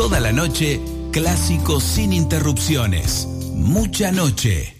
Toda la noche, clásicos sin interrupciones. Mucha noche.